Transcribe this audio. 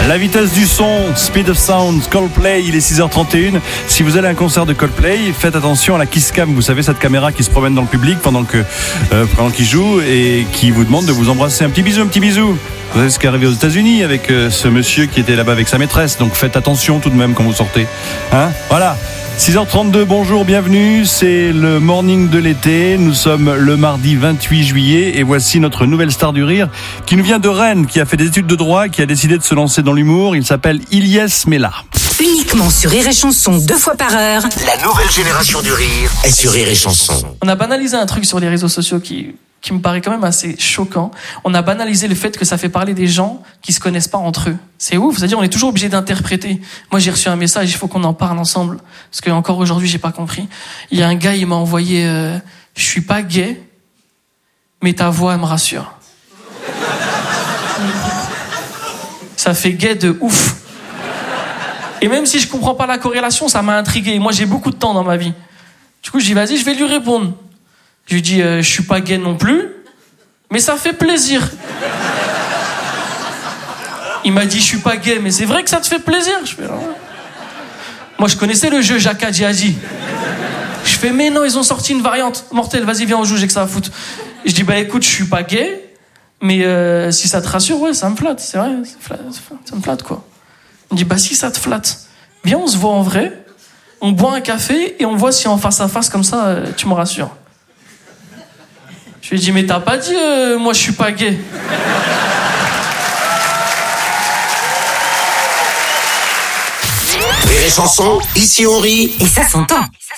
La vitesse du son, Speed of Sound, Coldplay, il est 6h31. Si vous allez à un concert de Coldplay, faites attention à la kiss cam. Vous savez, cette caméra qui se promène dans le public pendant qu'il joue et qui vous demande de vous embrasser. Un petit bisou, un petit bisou. Vous savez ce qui est arrivé aux États-Unis avec ce monsieur qui était là-bas avec sa maîtresse. Donc faites attention tout de même quand vous sortez. Hein ? Voilà. 6h32, bonjour, bienvenue, c'est le morning de l'été, nous sommes le mardi 28 juillet et voici notre nouvelle star du rire qui nous vient de Rennes, qui a fait des études de droit, qui a décidé de se lancer dans l'humour, il s'appelle Ilyes Mela. Uniquement sur Rire et Chanson 2 fois par heure. La nouvelle génération du rire est sur Rire et Chanson. On a banalisé un truc sur les réseaux sociaux qui me paraît quand même assez choquant. On a banalisé le fait que ça fait parler des gens qui se connaissent pas entre eux. C'est ouf, c'est-à-dire on est toujours obligé d'interpréter. Moi j'ai reçu un message, il faut qu'on en parle ensemble, parce que encore aujourd'hui j'ai pas compris. Il y a un gars, il m'a envoyé je suis pas gay, mais ta voix elle me rassure. Ça fait gay de ouf. Et même si je comprends pas la corrélation, ça m'a intrigué. Moi j'ai beaucoup de temps dans ma vie. Du coup je dis vas-y, je vais lui répondre. Je lui dis, je suis pas gay non plus, mais ça fait plaisir. Il m'a dit, je suis pas gay, mais c'est vrai que ça te fait plaisir. Je fais, ouais. Moi, je connaissais le jeu Jaka Djihadi. Je fais, mais non, ils ont sorti une variante mortelle. Vas-y, viens, on joue, j'ai que ça à foutre. Je dis, bah écoute, je suis pas gay, mais si ça te rassure, ouais, ça me flatte. C'est vrai, ça me flatte, quoi. Il me dit, bah si ça te flatte, viens, on se voit en vrai, on boit un café et on voit si en face à face, comme ça, tu me rassures. Je lui ai dit, mais t'as pas dit, moi je suis pas gay. Rire et Chanson, ici on rit. Et ça s'entend.